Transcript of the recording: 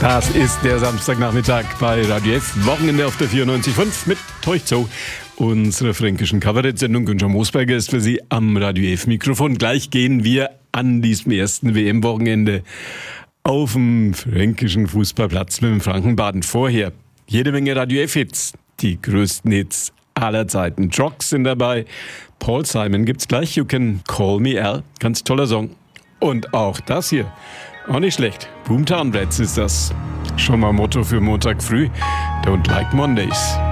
Das ist der Samstagnachmittag bei Radio F. Wochenende auf der 94.5 mit Teuchzo, unserer fränkischen Kabarett-Sendung. Günther Moosberger ist für Sie am Radio F-Mikrofon. Gleich gehen wir an diesem ersten WM-Wochenende auf dem fränkischen Fußballplatz mit dem Frankenbaden. Vorher jede Menge Radio F-Hits, die größten Hits aller Zeiten. Jocks sind dabei, Paul Simon gibt's gleich, You Can Call Me Al, ganz toller Song. Und auch das hier, auch nicht schlecht. Boomtown Rats ist das. Schon mal Motto für Montag früh. Don't like Mondays.